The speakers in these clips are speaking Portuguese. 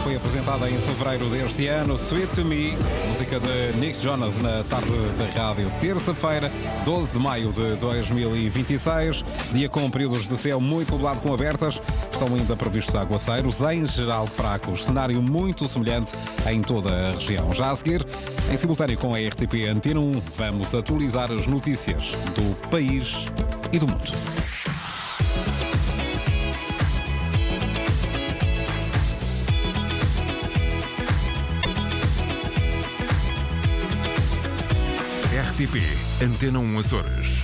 foi apresentada em fevereiro deste ano. Sweet to Me, música de Nick Jonas na tarde da rádio. Terça-feira, 12 de maio de 2026. Dia com períodos de céu muito nublado com abertas. Estão ainda previstos aguaceiros, em geral fracos. Cenário muito semelhante em toda a região. Já a seguir, em simultâneo com a RTP Antena 1, vamos atualizar as notícias do país e do mundo. RTP Antena 1 Açores.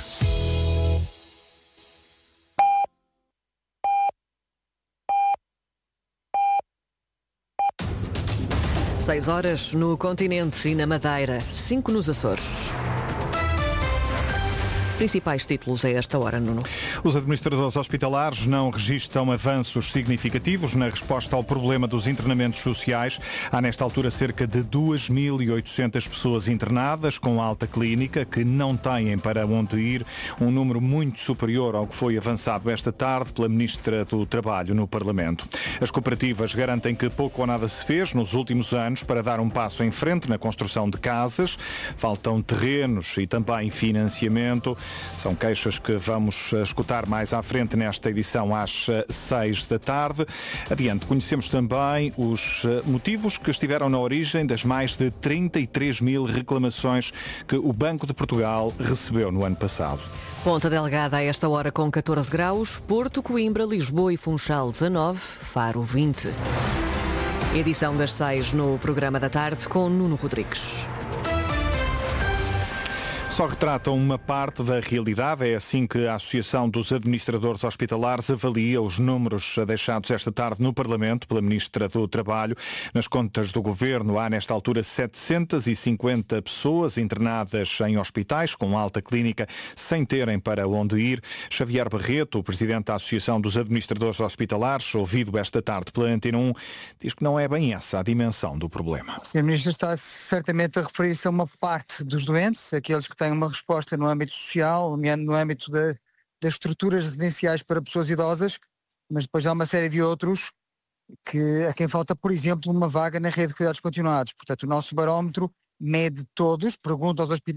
Seis horas no continente e na Madeira, 5 nos Açores. Principais títulos a esta hora, Nuno. Os administradores hospitalares não registram avanços significativos na resposta ao problema dos internamentos sociais. Há nesta altura cerca de 2.800 pessoas internadas com alta clínica que não têm para onde ir, um número muito superior ao que foi avançado esta tarde pela Ministra do Trabalho no Parlamento. As cooperativas garantem que pouco ou nada se fez nos últimos anos para dar um passo em frente na construção de casas. Faltam terrenos e também financiamento. São queixas que vamos escutar mais à frente nesta edição às 6 da tarde. Adiante, conhecemos também os motivos que estiveram na origem das mais de 33 mil reclamações que o Banco de Portugal recebeu no ano passado. Ponta Delgada a esta hora com 14 graus, Porto, Coimbra, Lisboa e Funchal 19, Faro 20. Edição das 6 no programa da tarde com Nuno Rodrigues. Só retratam uma parte da realidade. É assim que a Associação dos Administradores Hospitalares avalia os números deixados esta tarde no Parlamento pela Ministra do Trabalho. Nas contas do Governo há nesta altura 750 pessoas internadas em hospitais com alta clínica sem terem para onde ir. Xavier Barreto, o Presidente da Associação dos Administradores Hospitalares, ouvido esta tarde pela Antena 1, diz que não é bem essa a dimensão do problema. O Sr. Ministro está certamente a referir-se a uma parte dos doentes, aqueles que têm uma resposta no âmbito social, no âmbito das estruturas residenciais para pessoas idosas, mas depois há uma série de outros a quem falta, por exemplo, uma vaga na rede de cuidados continuados. Portanto, o nosso barómetro mede todos, pergunta aos hospitais